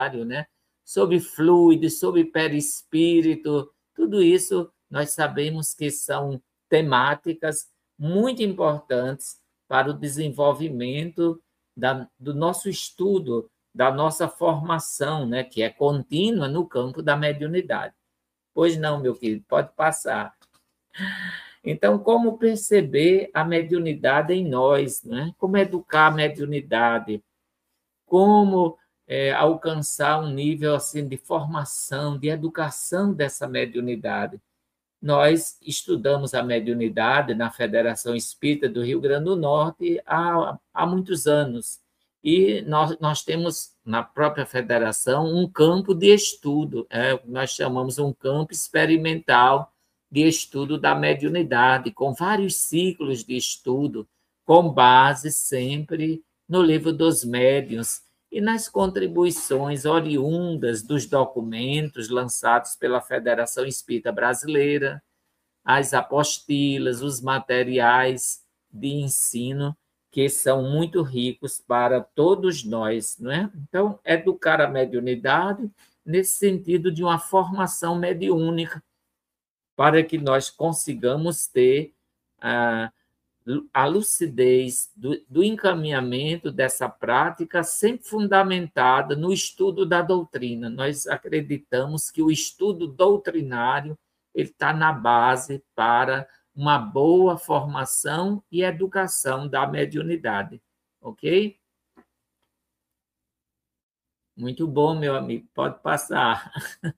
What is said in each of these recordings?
né? Sobre fluido, sobre perispírito, tudo isso nós sabemos que são temáticas muito importantes para o desenvolvimento do nosso estudo, da nossa formação, né? Que é contínua no campo da mediunidade. Pois não, meu querido, pode passar. Então, como perceber a mediunidade em nós, né? Como educar a mediunidade? Como alcançar um nível assim de formação, de educação dessa mediunidade? Nós estudamos a mediunidade na Federação Espírita do Rio Grande do Norte há muitos anos. E nós temos, na própria federação, um campo de estudo, nós chamamos um campo experimental de estudo da mediunidade, com vários ciclos de estudo, com base sempre no Livro dos Médiuns e nas contribuições oriundas dos documentos lançados pela Federação Espírita Brasileira, as apostilas, os materiais de ensino, que são muito ricos para todos nós, não é? Então, educar a mediunidade nesse sentido de uma formação mediúnica, para que nós consigamos ter a lucidez do encaminhamento dessa prática, sempre fundamentada no estudo da doutrina. Nós acreditamos que o estudo doutrinário está na base para uma boa formação e educação da mediunidade. Ok? Muito bom, meu amigo. Pode passar.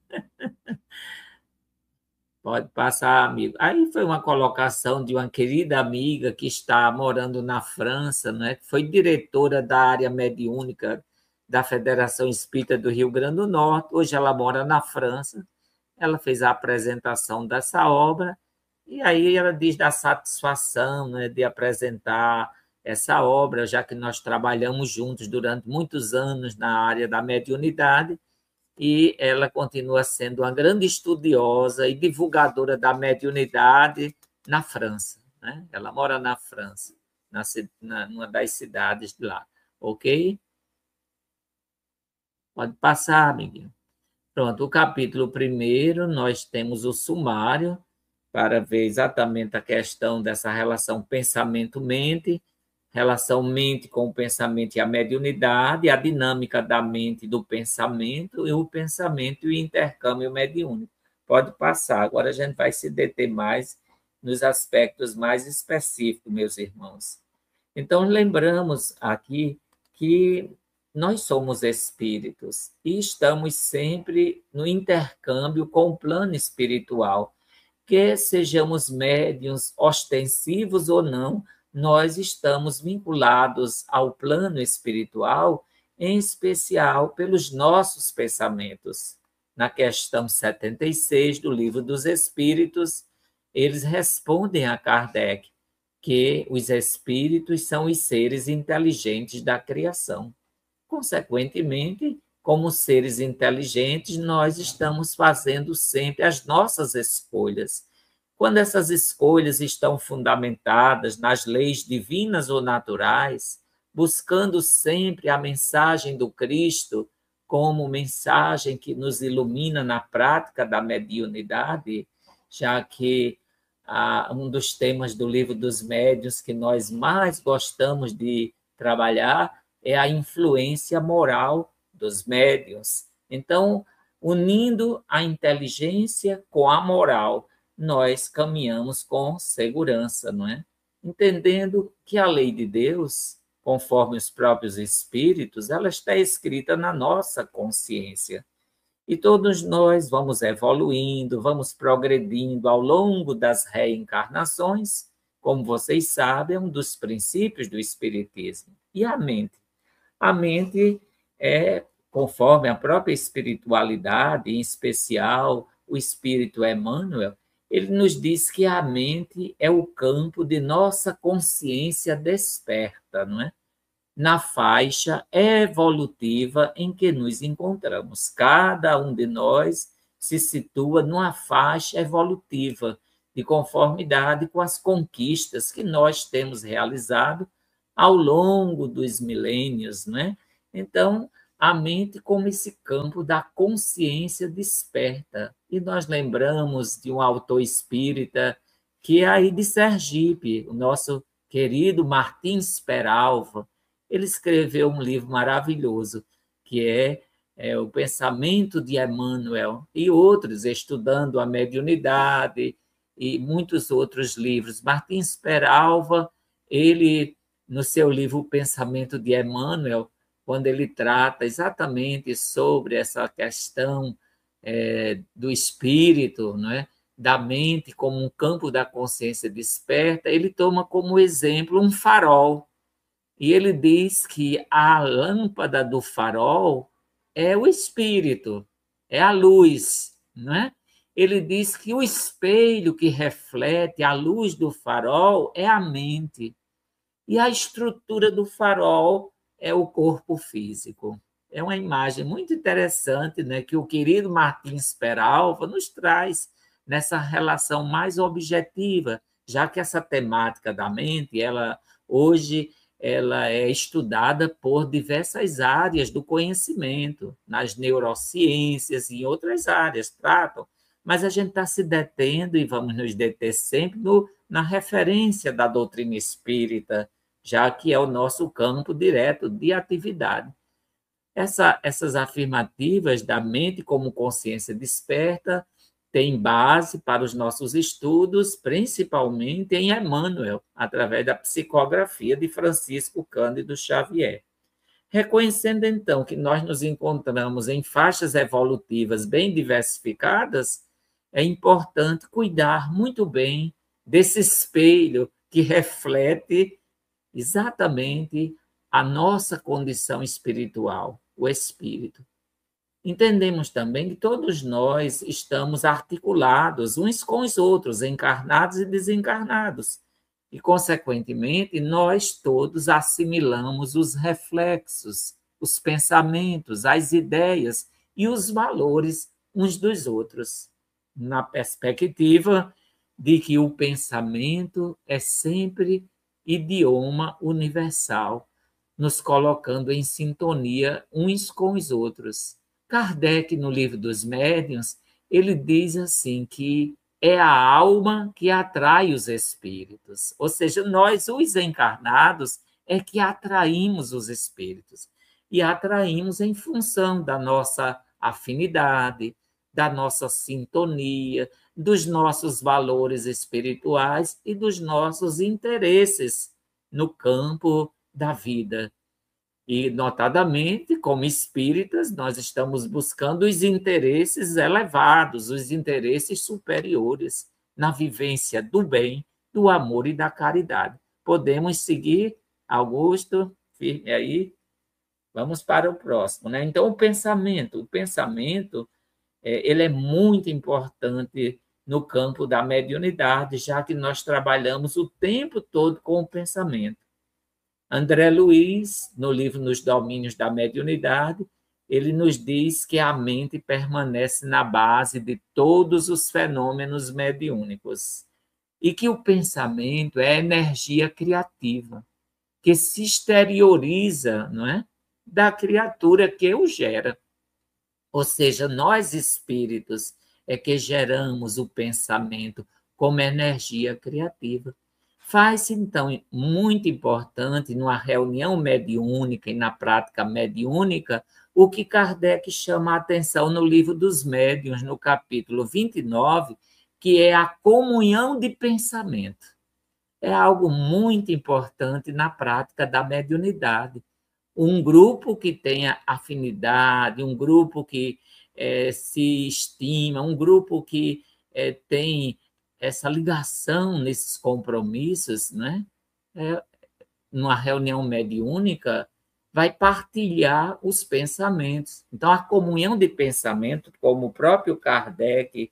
Pode passar, amigo. Aí foi uma colocação de uma querida amiga que está morando na França, né? Foi diretora da área mediúnica da Federação Espírita do Rio Grande do Norte. Hoje ela mora na França. Ela fez a apresentação dessa obra e aí ela diz da satisfação, né, de apresentar essa obra, já que nós trabalhamos juntos durante muitos anos na área da mediunidade. E ela continua sendo uma grande estudiosa e divulgadora da mediunidade na França, né? Ela mora na França, numa das cidades de lá, ok? Pode passar, amiguinho. Pronto, o capítulo 1, nós temos o sumário, para ver exatamente a questão dessa relação pensamento-mente, relação mente com o pensamento e a mediunidade, a dinâmica da mente e do pensamento, e o pensamento e o intercâmbio mediúnico. Pode passar, agora a gente vai se deter mais nos aspectos mais específicos, meus irmãos. Então, lembramos aqui que nós somos espíritos e estamos sempre no intercâmbio com o plano espiritual. Que sejamos médiuns ostensivos ou não, nós estamos vinculados ao plano espiritual, em especial pelos nossos pensamentos. Na questão 76 do Livro dos Espíritos, eles respondem a Kardec que os espíritos são os seres inteligentes da criação. Consequentemente, como seres inteligentes, nós estamos fazendo sempre as nossas escolhas. Quando essas escolhas estão fundamentadas nas leis divinas ou naturais, buscando sempre a mensagem do Cristo como mensagem que nos ilumina na prática da mediunidade, já que um dos temas do Livro dos Médiuns que nós mais gostamos de trabalhar é a influência moral dos médiuns. Então, unindo a inteligência com a moral, nós caminhamos com segurança, não é? Entendendo que a lei de Deus, conforme os próprios espíritos, ela está escrita na nossa consciência. E todos nós vamos evoluindo, vamos progredindo ao longo das reencarnações, como vocês sabem, é um dos princípios do Espiritismo. E a mente? A mente é, conforme a própria espiritualidade, em especial o Espírito Emmanuel, ele nos diz que a mente é o campo de nossa consciência desperta, não é? Na faixa evolutiva em que nos encontramos. Cada um de nós se situa numa faixa evolutiva, de conformidade com as conquistas que nós temos realizado ao longo dos milênios, não é? Então, a mente como esse campo da consciência desperta. E nós lembramos de um autor espírita que é aí de Sergipe, o nosso querido Martins Peralva. Ele escreveu um livro maravilhoso, que é O Pensamento de Emmanuel, e outros, Estudando a Mediunidade, e muitos outros livros. Martins Peralva, ele, no seu livro O Pensamento de Emmanuel, quando ele trata exatamente sobre essa questão do espírito, não é? Da mente como um campo da consciência desperta, ele toma como exemplo um farol. E ele diz que a lâmpada do farol é o espírito, é a luz, não é? Ele diz que o espelho que reflete a luz do farol é a mente. E a estrutura do farol é o corpo físico. É uma imagem muito interessante, né, que o querido Martins Peralva nos traz nessa relação mais objetiva, já que essa temática da mente, hoje ela é estudada por diversas áreas do conhecimento, nas neurociências e em outras áreas tratam, mas a gente está se detendo e vamos nos deter sempre na referência da doutrina espírita, já que é o nosso campo direto de atividade. Essas afirmativas da mente como consciência desperta têm base para os nossos estudos, principalmente em Emmanuel, através da psicografia de Francisco Cândido Xavier. Reconhecendo, então, que nós nos encontramos em faixas evolutivas bem diversificadas, é importante cuidar muito bem desse espelho que reflete exatamente a nossa condição espiritual, o espírito. Entendemos também que todos nós estamos articulados uns com os outros, encarnados e desencarnados. E, consequentemente, nós todos assimilamos os reflexos, os pensamentos, as ideias e os valores uns dos outros, na perspectiva de que o pensamento é sempre idioma universal, nos colocando em sintonia uns com os outros. Kardec, no Livro dos Médiuns, ele diz assim que é a alma que atrai os espíritos, ou seja, nós, os encarnados, é que atraímos os espíritos, e atraímos em função da nossa afinidade, da nossa sintonia, dos nossos valores espirituais e dos nossos interesses no campo da vida. E, notadamente, como espíritas, nós estamos buscando os interesses elevados, os interesses superiores na vivência do bem, do amor e da caridade. Podemos seguir, Augusto? Firme aí. Vamos para o próximo, né? Então, o pensamento ele é muito importante no campo da mediunidade, já que nós trabalhamos o tempo todo com o pensamento. André Luiz, no livro Nos Domínios da Mediunidade, ele nos diz que a mente permanece na base de todos os fenômenos mediúnicos e que o pensamento é energia criativa, que se exterioriza, não é, da criatura que o gera. Ou seja, nós espíritos é que geramos o pensamento como energia criativa. Faz-se, então, muito importante, numa reunião mediúnica e na prática mediúnica, o que Kardec chama a atenção no Livro dos Médiuns, no capítulo 29, que é a comunhão de pensamento. É algo muito importante na prática da mediunidade. Um grupo que tenha afinidade, um grupo que se estima, um grupo que tem essa ligação nesses compromissos, né? Numa reunião mediúnica, vai partilhar os pensamentos. Então, a comunhão de pensamento, como o próprio Kardec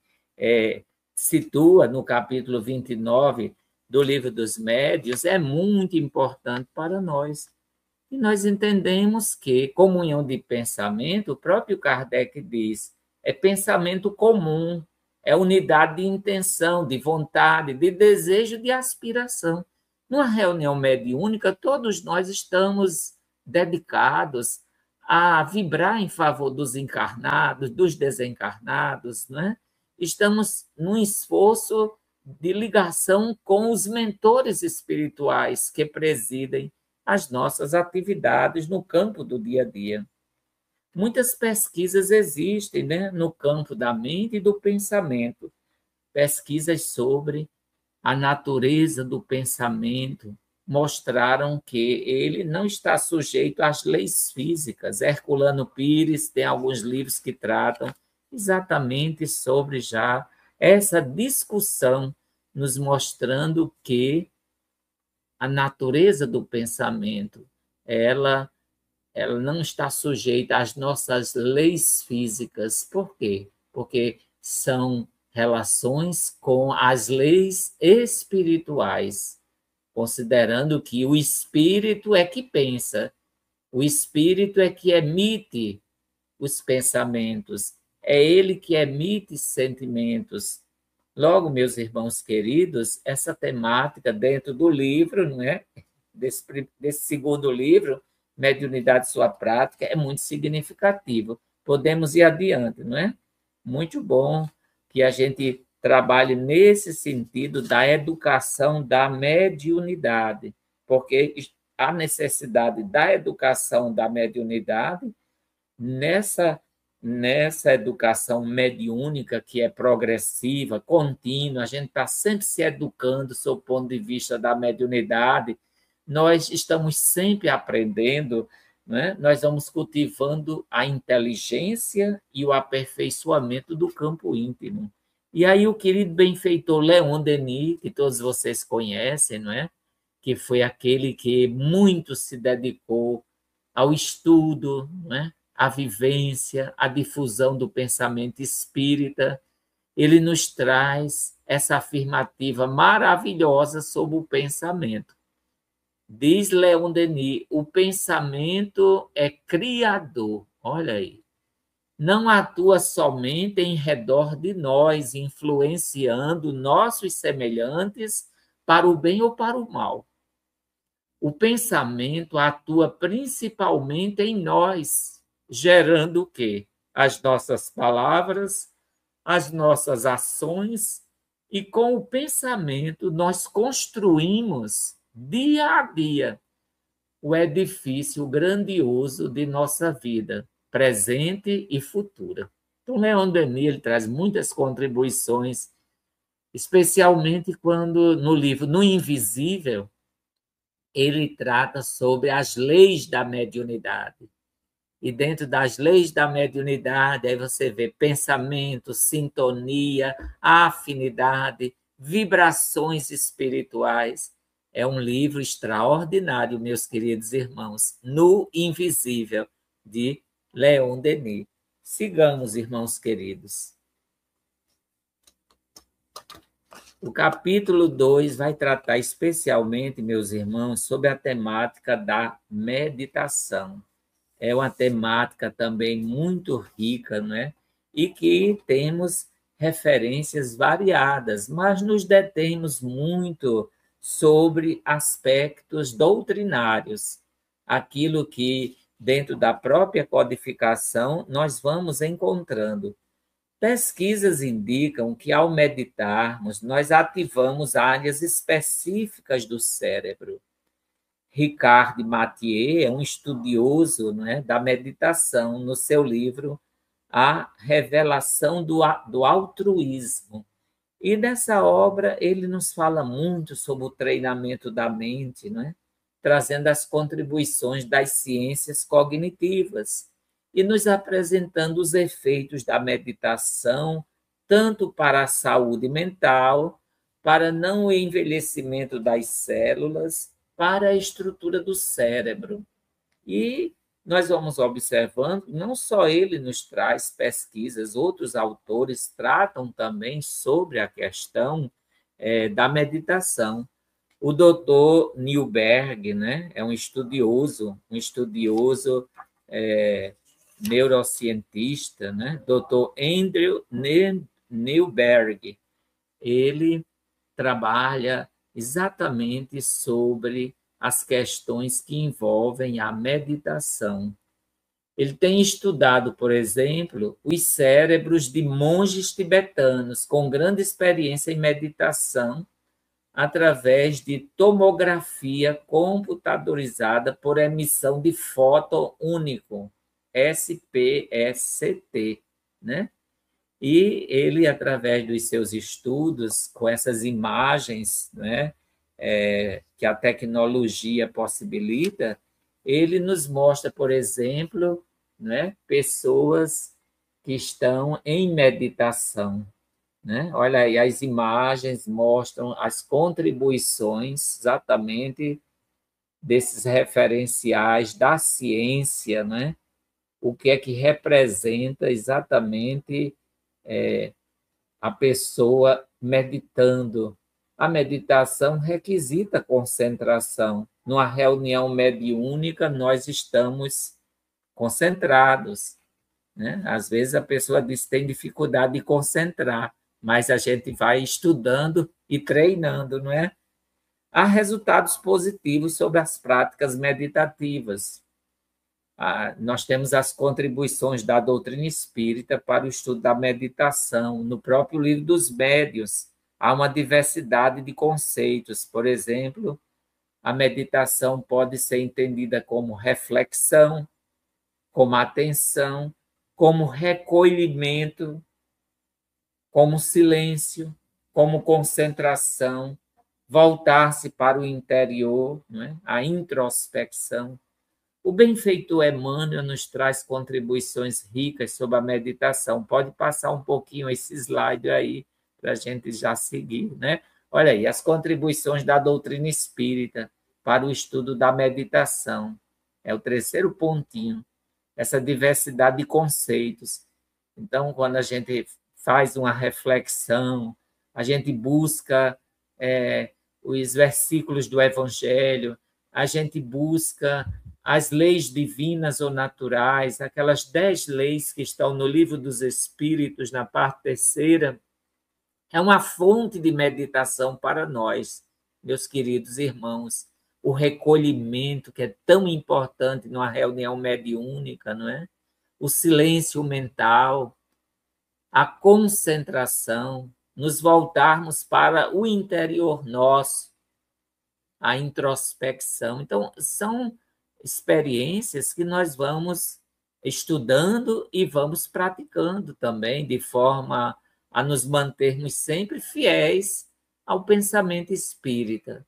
situa no capítulo 29 do Livro dos Médiuns, é muito importante para nós. E nós entendemos que comunhão de pensamento, o próprio Kardec diz, é pensamento comum, é unidade de intenção, de vontade, de desejo, de aspiração. Numa reunião mediúnica, todos nós estamos dedicados a vibrar em favor dos encarnados, dos desencarnados, né? Estamos num esforço de ligação com os mentores espirituais que presidem as nossas atividades no campo do dia a dia. Muitas pesquisas existem, né, no campo da mente e do pensamento, pesquisas sobre a natureza do pensamento mostraram que ele não está sujeito às leis físicas. Herculano Pires tem alguns livros que tratam exatamente sobre já essa discussão, nos mostrando que a natureza do pensamento, ela não está sujeita às nossas leis físicas. Por quê? Porque são relações com as leis espirituais, considerando que o espírito é que pensa, o espírito é que emite os pensamentos, é ele que emite sentimentos. Logo, meus irmãos queridos, essa temática dentro do livro, não é? Desse segundo livro, Mediunidade e Sua Prática, é muito significativo. Podemos ir adiante, não é? Muito bom que a gente trabalhe nesse sentido da educação da mediunidade, porque a necessidade da educação da mediunidade nessa educação mediúnica que é progressiva, contínua, a gente está sempre se educando sob o ponto de vista da mediunidade, nós estamos sempre aprendendo, né? Nós vamos cultivando a inteligência e o aperfeiçoamento do campo íntimo. E aí o querido benfeitor Leon Denis, que todos vocês conhecem, não é? Que foi aquele que muito se dedicou ao estudo, não é? À vivência, à difusão do pensamento espírita, ele nos traz essa afirmativa maravilhosa sobre o pensamento. Diz Leon Denis, o pensamento é criador. Olha aí. Não atua somente em redor de nós, influenciando nossos semelhantes para o bem ou para o mal. O pensamento atua principalmente em nós, gerando o quê? As nossas palavras, as nossas ações, e com o pensamento nós construímos dia a dia o edifício grandioso de nossa vida, presente e futura. Então, Leon Denis ele traz muitas contribuições, especialmente quando no livro No Invisível, ele trata sobre as leis da mediunidade. E dentro das leis da mediunidade, aí você vê pensamento, sintonia, afinidade, vibrações espirituais. É um livro extraordinário, meus queridos irmãos, No Invisível, de Leon Denis. Sigamos, irmãos queridos. O capítulo 2 vai tratar especialmente, meus irmãos, sobre a temática da meditação. É uma temática também muito rica, não é? E que temos referências variadas, mas nos detemos muito sobre aspectos doutrinários, aquilo que, dentro da própria codificação, nós vamos encontrando. Pesquisas indicam que, ao meditarmos, nós ativamos áreas específicas do cérebro. Ricard Mathieu é um estudioso, não é, da meditação, no seu livro A Revelação do Altruísmo. E nessa obra ele nos fala muito sobre o treinamento da mente, não é? Trazendo as contribuições das ciências cognitivas e nos apresentando os efeitos da meditação, tanto para a saúde mental, para não envelhecimento das células, para a estrutura do cérebro. E nós vamos observando, não só ele nos traz pesquisas, outros autores tratam também sobre a questão da meditação. O doutor Newberg, né, é um estudioso neurocientista, né, doutor Andrew Newberg. Ele trabalha exatamente sobre as questões que envolvem a meditação. Ele tem estudado, por exemplo, os cérebros de monges tibetanos com grande experiência em meditação através de tomografia computadorizada por emissão de fóton único, SPSCT, né? E ele, através dos seus estudos, com essas imagens, né, que a tecnologia possibilita, ele nos mostra, por exemplo, né, pessoas que estão em meditação. Né? Olha aí, as imagens mostram as contribuições exatamente desses referenciais da ciência, né? O que é que representa exatamente a pessoa meditando. A meditação requisita concentração. Numa reunião mediúnica, nós estamos concentrados, né? Às vezes a pessoa diz que tem dificuldade de concentrar, mas a gente vai estudando e treinando, não é? Há resultados positivos sobre as práticas meditativas. Nós temos as contribuições da doutrina espírita para o estudo da meditação. No próprio livro dos Médiuns, há uma diversidade de conceitos. Por exemplo, a meditação pode ser entendida como reflexão, como atenção, como recolhimento, como silêncio, como concentração, voltar-se para o interior, não é? A introspecção. O benfeitor Emmanuel nos traz contribuições ricas sobre a meditação. Pode passar um pouquinho esse slide aí para a gente já seguir, né? Olha aí, as contribuições da doutrina espírita para o estudo da meditação. É o terceiro pontinho, essa diversidade de conceitos. Então, quando a gente faz uma reflexão, a gente busca os versículos do Evangelho, a gente busca as leis divinas ou naturais, aquelas 10 leis que estão no Livro dos Espíritos, na parte terceira, é uma fonte de meditação para nós, meus queridos irmãos. O recolhimento, que é tão importante numa reunião mediúnica, não é? O silêncio mental, a concentração, nos voltarmos para o interior nosso, a introspecção. Então, são experiências que nós vamos estudando e vamos praticando também, de forma a nos mantermos sempre fiéis ao pensamento espírita.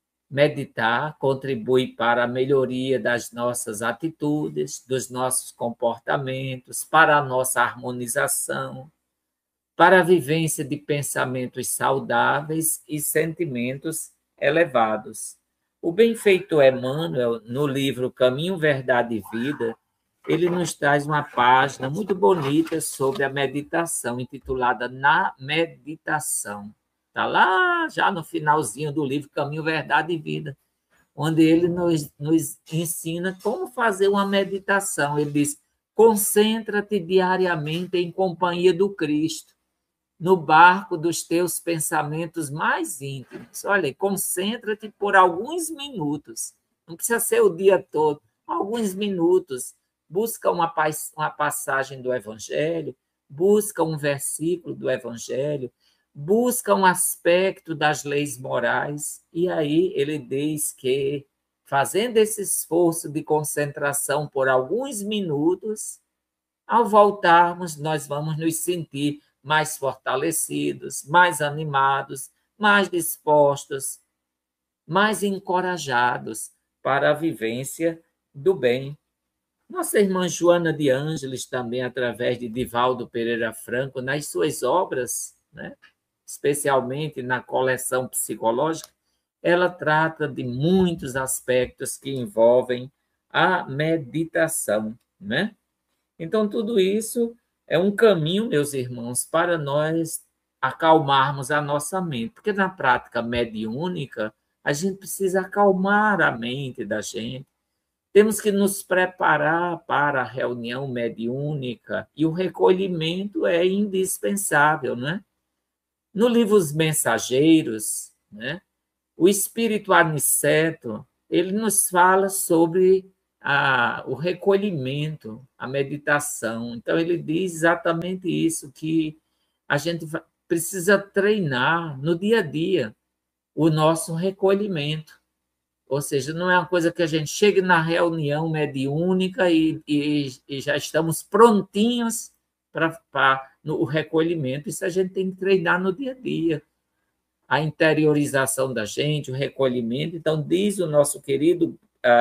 Meditar contribui para a melhoria das nossas atitudes, dos nossos comportamentos, para a nossa harmonização, para a vivência de pensamentos saudáveis e sentimentos elevados. O benfeitor Emmanuel, no livro Caminho, Verdade e Vida, ele nos traz uma página muito bonita sobre a meditação, intitulada Na Meditação. Está lá já no finalzinho do livro Caminho, Verdade e Vida, onde ele nos ensina como fazer uma meditação. Ele diz: concentra-te diariamente em companhia do Cristo, no barco dos teus pensamentos mais íntimos. Olha, concentra-te por alguns minutos. Não precisa ser o dia todo, alguns minutos. Busca uma passagem do Evangelho, busca um versículo do Evangelho, busca um aspecto das leis morais, e aí ele diz que, fazendo esse esforço de concentração por alguns minutos, ao voltarmos, nós vamos nos sentir mais fortalecidos, mais animados, mais dispostos, mais encorajados para a vivência do bem. Nossa irmã Joana de Ângeles, também através de Divaldo Pereira Franco, nas suas obras, né, especialmente na coleção psicológica, ela trata de muitos aspectos que envolvem a meditação, né? Então, tudo isso é um caminho, meus irmãos, para nós acalmarmos a nossa mente, porque na prática mediúnica, a gente precisa acalmar a mente da gente. Temos que nos preparar para a reunião mediúnica e o recolhimento é indispensável, né? No livro Os Mensageiros, né, o espírito Aniceto, ele nos fala sobre o recolhimento, a meditação. Então, ele diz exatamente isso, que a gente precisa treinar no dia a dia o nosso recolhimento. Ou seja, não é uma coisa que a gente chegue na reunião mediúnica e já estamos prontinhos para o recolhimento. Isso a gente tem que treinar no dia a dia. A interiorização da gente, o recolhimento. Então, diz o nosso querido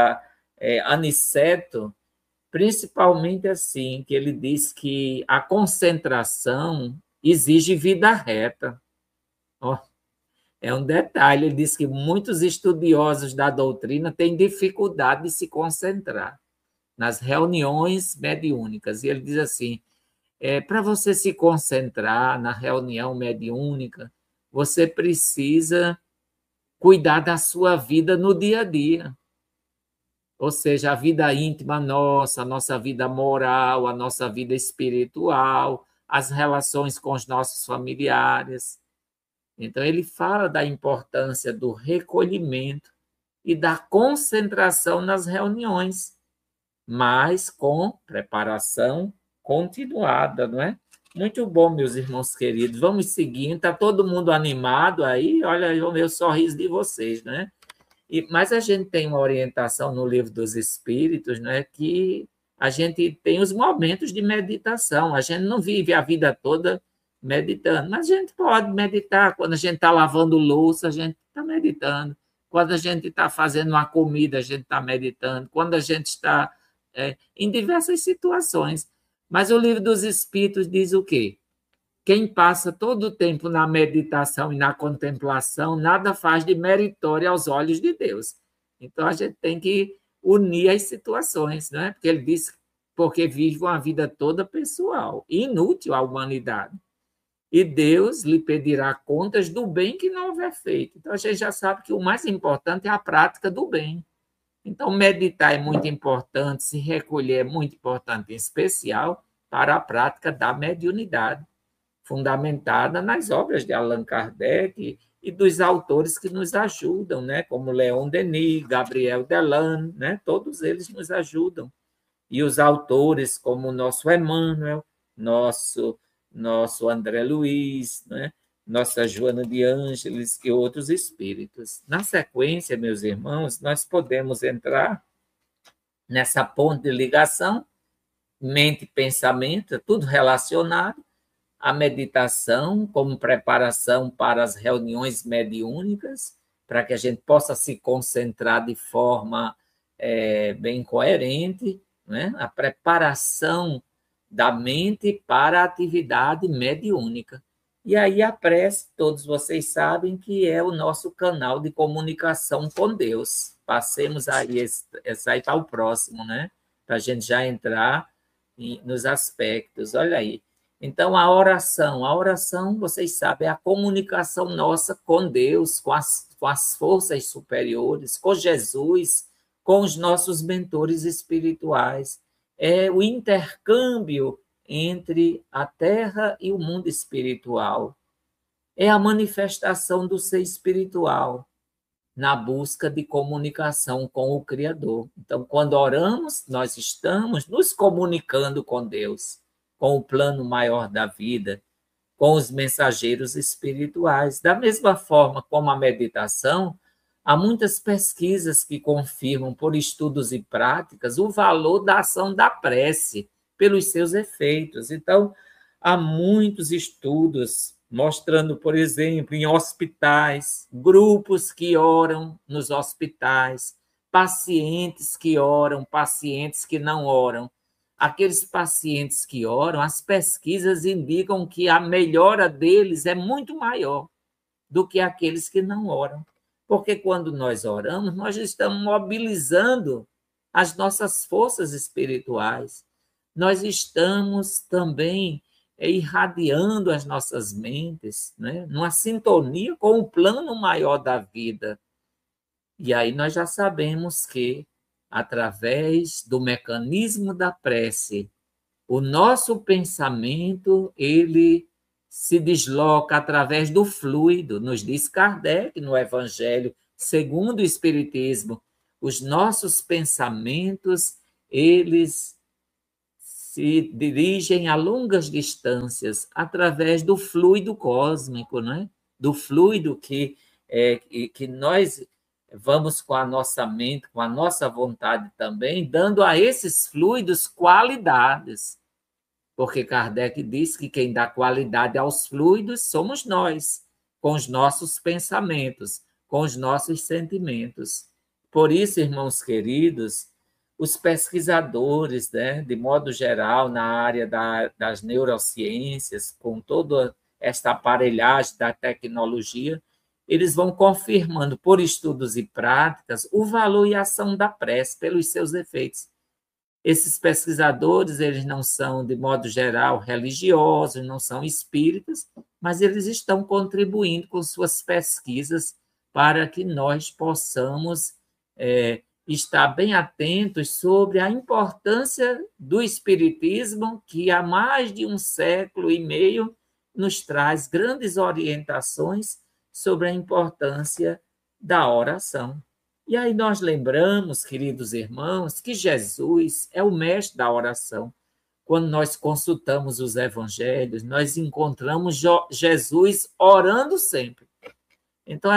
Aniceto, principalmente assim, que ele diz que a concentração exige vida reta. Ó, é um detalhe, ele diz que muitos estudiosos da doutrina têm dificuldade de se concentrar nas reuniões mediúnicas. E ele diz assim, para você se concentrar na reunião mediúnica, você precisa cuidar da sua vida no dia a dia. Ou seja, a vida íntima nossa, a nossa vida moral, a nossa vida espiritual, as relações com os nossos familiares. Então, ele fala da importância do recolhimento e da concentração nas reuniões, mas com preparação continuada, não é? Muito bom, meus irmãos queridos. Vamos seguindo, está todo mundo animado aí, olha aí o meu sorriso de vocês, né? Mas a gente tem uma orientação no Livro dos Espíritos, né, que a gente tem os momentos de meditação, a gente não vive a vida toda meditando, mas a gente pode meditar. Quando a gente está lavando louça, a gente está meditando. Quando a gente está fazendo uma comida, a gente está meditando. Quando a gente está em diversas situações. Mas o Livro dos Espíritos diz o quê? Quem passa todo o tempo na meditação e na contemplação, nada faz de meritório aos olhos de Deus. Então, a gente tem que unir as situações, não é? Porque ele diz, porque vive uma vida toda pessoal, inútil à humanidade. E Deus lhe pedirá contas do bem que não houver feito. Então, a gente já sabe que o mais importante é a prática do bem. Então, meditar é muito importante, se recolher é muito importante, em especial para a prática da mediunidade, fundamentada nas obras de Allan Kardec e dos autores que nos ajudam, né? Como Leon Denis, Gabriel Delanne, né? Todos eles nos ajudam. E os autores como o nosso Emmanuel, nosso André Luiz, né? Nossa Joana de Ângeles e outros espíritos. Na sequência, meus irmãos, nós podemos entrar nessa ponte de ligação, mente e pensamento, tudo relacionado, a meditação como preparação para as reuniões mediúnicas, para que a gente possa se concentrar de forma bem coerente, né? A preparação da mente para a atividade mediúnica. E aí a prece, todos vocês sabem que é o nosso canal de comunicação com Deus. Passemos aí, esse aí para o próximo, né? Para a gente já entrar nos aspectos. Olha aí. Então, a oração, vocês sabem, é a comunicação nossa com Deus, com as forças superiores, com Jesus, com os nossos mentores espirituais. É o intercâmbio entre a Terra e o mundo espiritual. É a manifestação do ser espiritual na busca de comunicação com o Criador. Então, quando oramos, nós estamos nos comunicando com Deus, com o plano maior da vida, com os mensageiros espirituais. Da mesma forma como a meditação, há muitas pesquisas que confirmam, por estudos e práticas, o valor da ação da prece pelos seus efeitos. Então, há muitos estudos mostrando, por exemplo, em hospitais, grupos que oram nos hospitais, pacientes que oram, pacientes que não oram. Aqueles pacientes que oram, as pesquisas indicam que a melhora deles é muito maior do que aqueles que não oram. Porque quando nós oramos, nós estamos mobilizando as nossas forças espirituais. Nós estamos também irradiando as nossas mentes, né? Numa sintonia com o plano maior da vida. E aí nós já sabemos que, através do mecanismo da prece, o nosso pensamento ele se desloca através do fluido, nos diz Kardec no Evangelho segundo o Espiritismo. Os nossos pensamentos, eles se dirigem a longas distâncias através do fluido cósmico, né? Do fluido que nós vamos com a nossa mente, com a nossa vontade também, dando a esses fluidos qualidades. Porque Kardec diz que quem dá qualidade aos fluidos somos nós, com os nossos pensamentos, com os nossos sentimentos. Por isso, irmãos queridos, os pesquisadores, né, de modo geral, na área das neurociências, com toda esta aparelhagem da tecnologia, eles vão confirmando, por estudos e práticas, o valor e a ação da prece pelos seus efeitos. Esses pesquisadores, eles não são, de modo geral, religiosos, não são espíritas, mas eles estão contribuindo com suas pesquisas para que nós possamos estar bem atentos sobre a importância do espiritismo, que há mais de 1,5 século nos traz grandes orientações sobre a importância da oração. E aí nós lembramos, queridos irmãos, que Jesus é o mestre da oração. Quando nós consultamos os evangelhos, nós encontramos Jesus orando sempre. Então,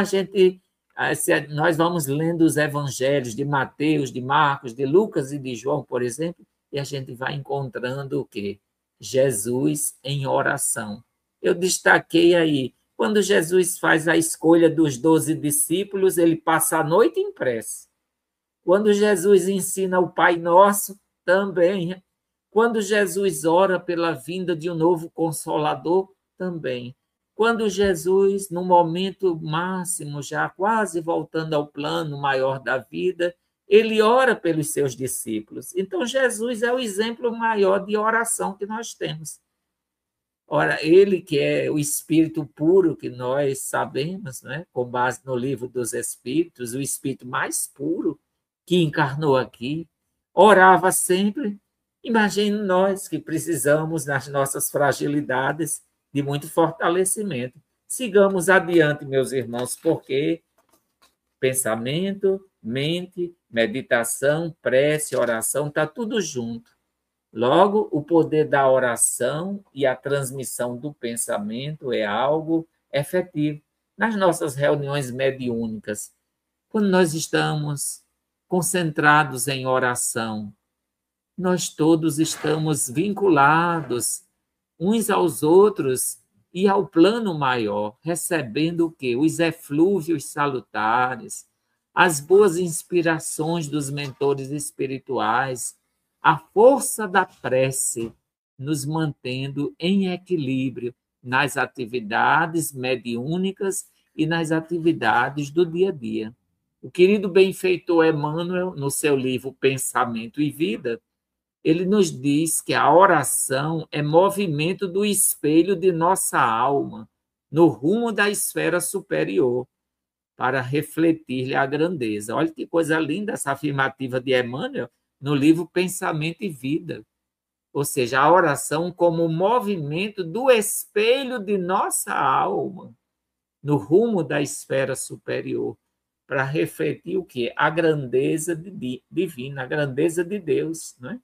nós vamos lendo os evangelhos de Mateus, de Marcos, de Lucas e de João, por exemplo, e a gente vai encontrando o quê? Jesus em oração. Eu destaquei aí, quando Jesus faz a escolha dos 12 discípulos, ele passa a noite em prece. Quando Jesus ensina o Pai Nosso, também. Quando Jesus ora pela vinda de um novo Consolador, também. Quando Jesus, no momento máximo, já quase voltando ao plano maior da vida, ele ora pelos seus discípulos. Então, Jesus é o exemplo maior de oração que nós temos. Ora, ele que é o Espírito puro que nós sabemos, né? Com base no Livro dos Espíritos, o Espírito mais puro que encarnou aqui, orava sempre. Imagine nós que precisamos, nas nossas fragilidades, de muito fortalecimento. Sigamos adiante, meus irmãos, porque pensamento, mente, meditação, prece, oração, está tudo junto. Logo, o poder da oração e a transmissão do pensamento é algo efetivo. Nas nossas reuniões mediúnicas, quando nós estamos concentrados em oração, nós todos estamos vinculados uns aos outros e ao plano maior, recebendo o quê? Os eflúvios salutares, as boas inspirações dos mentores espirituais, a força da prece nos mantendo em equilíbrio nas atividades mediúnicas e nas atividades do dia a dia. O querido benfeitor Emmanuel, no seu livro Pensamento e Vida, ele nos diz que a oração é movimento do espelho de nossa alma no rumo da esfera superior para refletir-lhe a grandeza. Olha que coisa linda essa afirmativa de Emmanuel no livro Pensamento e Vida. Ou seja, a oração como movimento do espelho de nossa alma no rumo da esfera superior para refletir o quê? A grandeza divina, a grandeza de Deus, não é?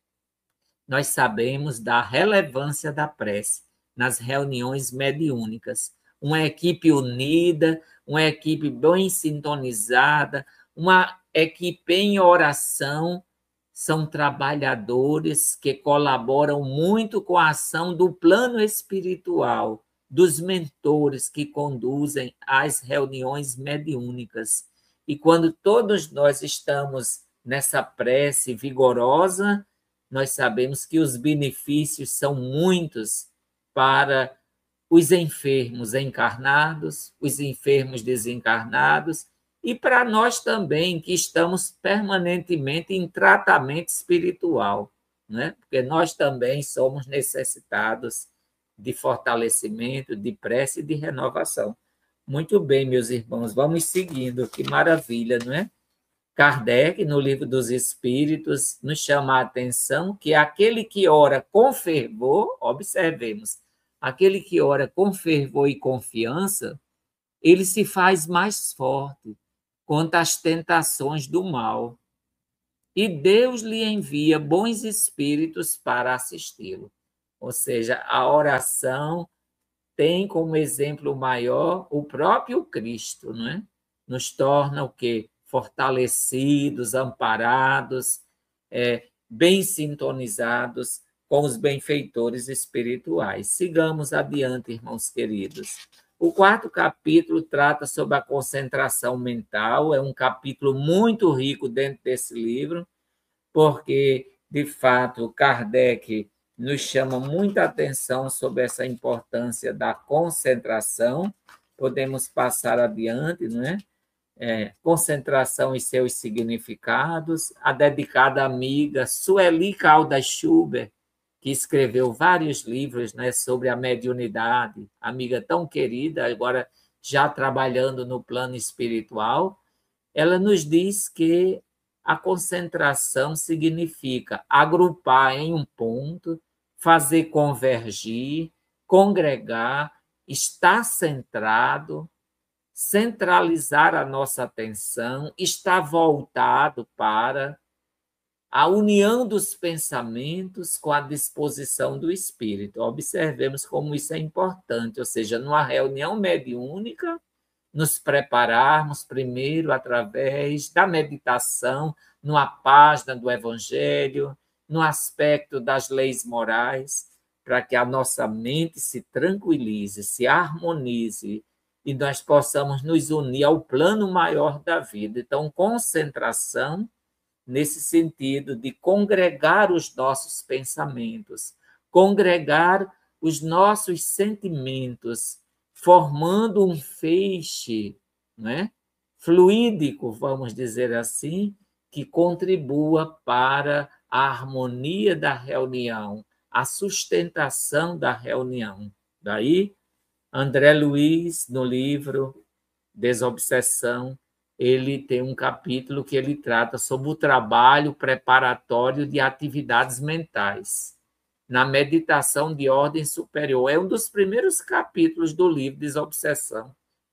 Nós sabemos da relevância da prece nas reuniões mediúnicas. Uma equipe unida, uma equipe bem sintonizada, uma equipe em oração, são trabalhadores que colaboram muito com a ação do plano espiritual, dos mentores que conduzem as reuniões mediúnicas. E quando todos nós estamos nessa prece vigorosa, nós sabemos que os benefícios são muitos para os enfermos encarnados, os enfermos desencarnados, e para nós também, que estamos permanentemente em tratamento espiritual, né? Porque nós também somos necessitados de fortalecimento, de prece e de renovação. Muito bem, meus irmãos, vamos seguindo, que maravilha, não é? Kardec, no Livro dos Espíritos, nos chama a atenção que aquele que ora com fervor, observemos, aquele que ora com fervor e confiança, ele se faz mais forte. contra as tentações do mal. E Deus lhe envia bons espíritos para assisti-lo. Ou seja, a oração tem como exemplo maior o próprio Cristo, não é? Nos torna o quê? Fortalecidos, amparados, bem sintonizados com os benfeitores espirituais. Sigamos adiante, irmãos queridos. O 4º capítulo trata sobre a concentração mental, é um capítulo muito rico dentro desse livro, porque, de fato, Kardec nos chama muita atenção sobre essa importância da concentração. Podemos passar adiante, não é? Concentração e seus significados. A dedicada amiga Sueli Caldas Schubert, que escreveu vários livros, né, sobre a mediunidade, amiga tão querida, agora já trabalhando no plano espiritual, ela nos diz que a concentração significa agrupar em um ponto, fazer convergir, congregar, estar centrado, centralizar a nossa atenção, estar voltado para a união dos pensamentos com a disposição do espírito. Observemos como isso é importante, ou seja, numa reunião mediúnica, nos prepararmos primeiro através da meditação, numa página do Evangelho, no aspecto das leis morais, para que a nossa mente se tranquilize, se harmonize e nós possamos nos unir ao plano maior da vida. Então, concentração nesse sentido de congregar os nossos pensamentos, congregar os nossos sentimentos, formando um feixe, né, fluídico, vamos dizer assim, que contribua para a harmonia da reunião, a sustentação da reunião. Daí, André Luiz, no livro Desobsessão, ele tem um capítulo que ele trata sobre o trabalho preparatório de atividades mentais na meditação de ordem superior. É um dos primeiros capítulos do livro Desobsessão,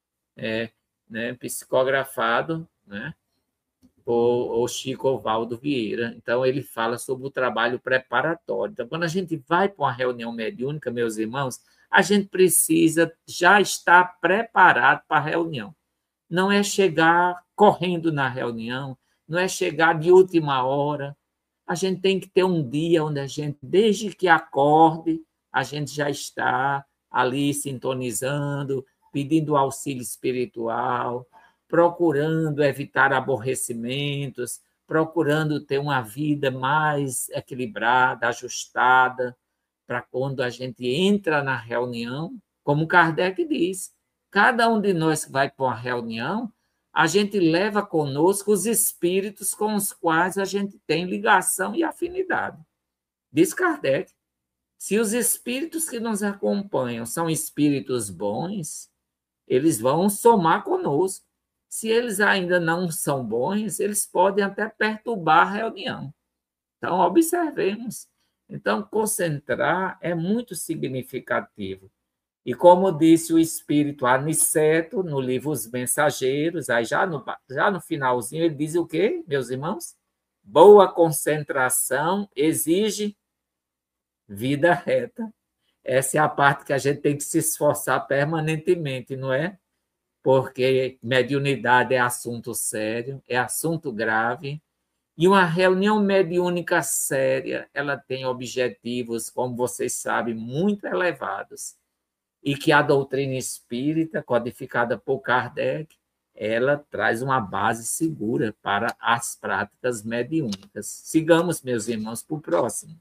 psicografado, né, por Chico Ovaldo Vieira. Então, ele fala sobre o trabalho preparatório. Então, quando a gente vai para uma reunião mediúnica, meus irmãos, a gente precisa já estar preparado para a reunião. Não é chegar correndo na reunião, não é chegar de última hora. A gente tem que ter um dia onde a gente, desde que acorde, a gente já está ali sintonizando, pedindo auxílio espiritual, procurando evitar aborrecimentos, procurando ter uma vida mais equilibrada, ajustada, para quando a gente entra na reunião, como Kardec diz, cada um de nós que vai para uma reunião, a gente leva conosco os espíritos com os quais a gente tem ligação e afinidade. Diz Kardec, se os espíritos que nos acompanham são espíritos bons, eles vão somar conosco. Se eles ainda não são bons, eles podem até perturbar a reunião. Então, observemos. Então, concentrar é muito significativo. E como disse o espírito Aniceto, no livro Os Mensageiros, aí já no finalzinho, ele diz o quê, meus irmãos? Boa concentração exige vida reta. Essa é a parte que a gente tem que se esforçar permanentemente, não é? Porque mediunidade é assunto sério, é assunto grave, e uma reunião mediúnica séria, ela tem objetivos, como vocês sabem, muito elevados, e que a doutrina espírita, codificada por Kardec, ela traz uma base segura para as práticas mediúnicas. Sigamos, meus irmãos, para o próximo.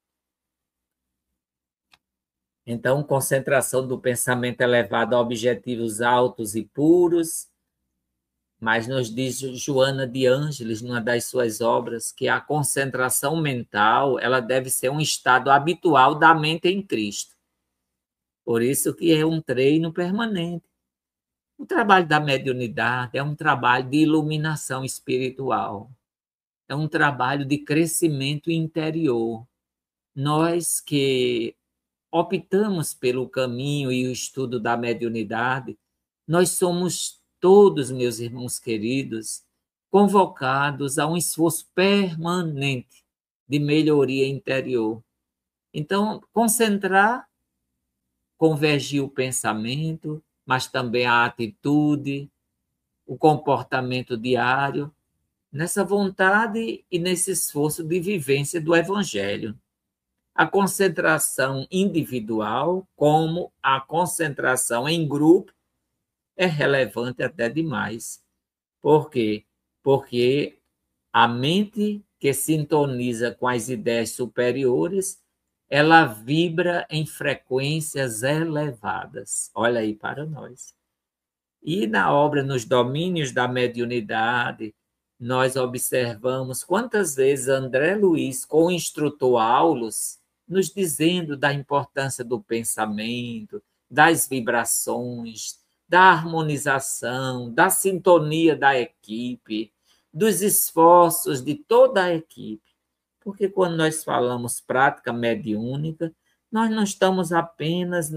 Então, concentração do pensamento elevado a objetivos altos e puros, mas nos diz Joana de Ângeles, numa das suas obras, que a concentração mental ela deve ser um estado habitual da mente em Cristo. Por isso que é um treino permanente. O trabalho da mediunidade é um trabalho de iluminação espiritual, é um trabalho de crescimento interior. Nós que optamos pelo caminho e o estudo da mediunidade, nós somos todos, meus irmãos queridos, convocados a um esforço permanente de melhoria interior. Então, concentrar, convergir o pensamento, mas também a atitude, o comportamento diário, nessa vontade e nesse esforço de vivência do Evangelho. A concentração individual, como a concentração em grupo, é relevante até demais. Por quê? Porque a mente que sintoniza com as ideias superiores, ela vibra em frequências elevadas. Olha aí para nós. E na obra Nos Domínios da Mediunidade, nós observamos quantas vezes André Luiz, com o instrutor Aulus, nos dizendo da importância do pensamento, das vibrações, da harmonização, da sintonia da equipe, dos esforços de toda a equipe. Porque quando nós falamos prática mediúnica, nós não estamos apenas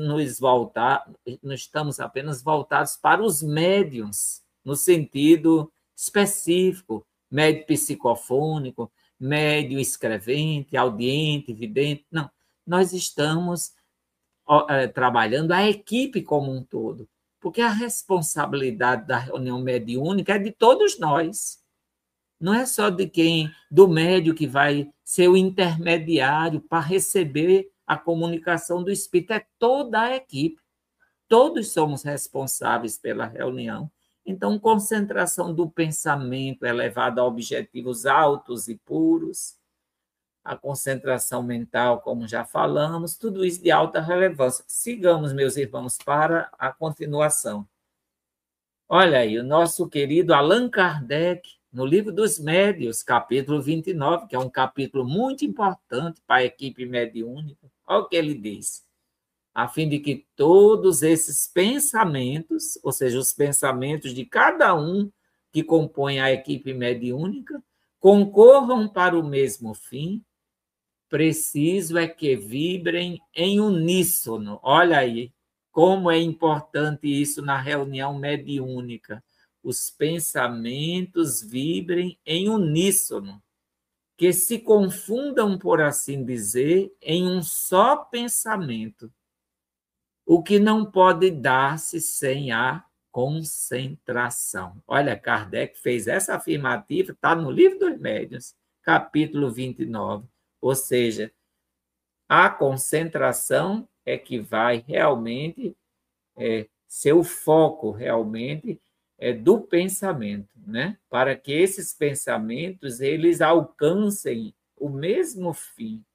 não estamos apenas voltados para os médiuns, no sentido específico, médio psicofônico, médio escrevente, audiente, vidente. Não, nós estamos trabalhando a equipe como um todo, porque a responsabilidade da reunião mediúnica é de todos nós. Não é só do médium que vai ser o intermediário para receber a comunicação do espírito, é toda a equipe. Todos somos responsáveis pela reunião. Então, concentração do pensamento elevado a objetivos altos e puros, a concentração mental, como já falamos, tudo isso de alta relevância. Sigamos, meus irmãos, para a continuação. Olha aí, o nosso querido Allan Kardec, no Livro dos Médiuns, capítulo 29, que é um capítulo muito importante para a equipe mediúnica. Olha o que ele diz. A fim de que todos esses pensamentos, ou seja, os pensamentos de cada um que compõe a equipe mediúnica, concorram para o mesmo fim, preciso é que vibrem em uníssono. Olha aí, como é importante isso na reunião mediúnica. Os pensamentos vibrem em uníssono, que se confundam, por assim dizer, em um só pensamento, o que não pode dar-se sem a concentração. Olha, Kardec fez essa afirmativa, está no Livro dos Médiuns, capítulo 29. Ou seja, a concentração é que vai realmente ser o foco realmente do pensamento, né? Para que esses pensamentos eles alcancem o mesmo fim.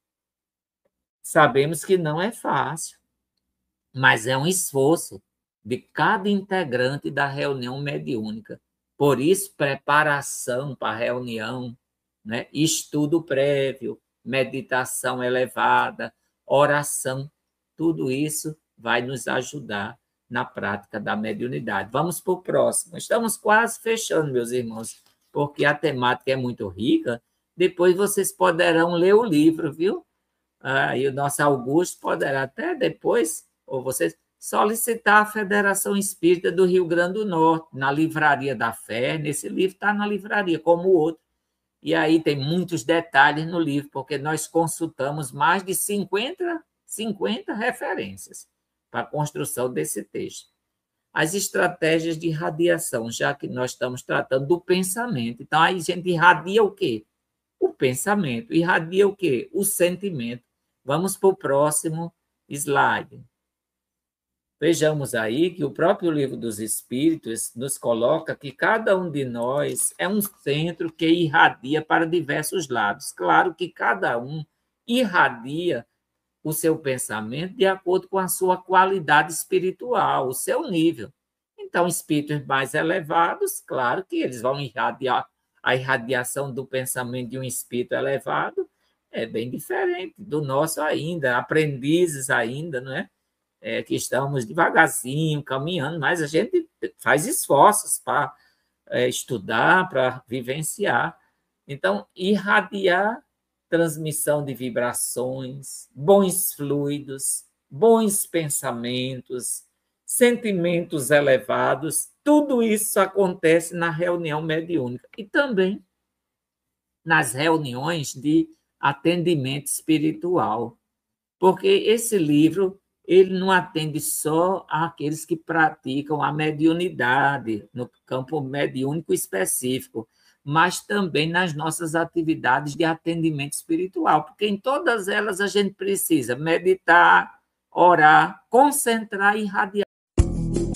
Sabemos que não é fácil, mas é um esforço de cada integrante da reunião mediúnica. Por isso, preparação para a reunião, né? Estudo prévio, meditação elevada, oração, tudo isso vai nos ajudar na prática da mediunidade. Vamos para o próximo. Estamos quase fechando, meus irmãos, porque a temática é muito rica. Depois vocês poderão ler o livro, viu? E o nosso Augusto poderá até depois, ou vocês, solicitar a Federação Espírita do Rio Grande do Norte, na Livraria da Fé. Nesse livro está na livraria, como o outro. E aí tem muitos detalhes no livro, porque nós consultamos mais de 50 referências para a construção desse texto. As estratégias de irradiação, já que nós estamos tratando do pensamento. Então, aí a gente irradia o quê? O pensamento. Irradia o quê? O sentimento. Vamos para o próximo slide. Vejamos aí que o próprio Livro dos Espíritos nos coloca que cada um de nós é um centro que irradia para diversos lados. Claro que cada um irradia o seu pensamento de acordo com a sua qualidade espiritual, o seu nível. Então, espíritos mais elevados, claro que eles vão irradiar. A irradiação do pensamento de um espírito elevado é bem diferente do nosso ainda, aprendizes ainda, não é? Que estamos devagarzinho, caminhando, mas a gente faz esforços para estudar, para vivenciar. Então, irradiar transmissão de vibrações, bons fluidos, bons pensamentos, sentimentos elevados, tudo isso acontece na reunião mediúnica e também nas reuniões de atendimento espiritual, porque esse livro ele não atende só àqueles que praticam a mediunidade no campo mediúnico específico, mas também nas nossas atividades de atendimento espiritual, porque em todas elas a gente precisa meditar, orar, concentrar e irradiar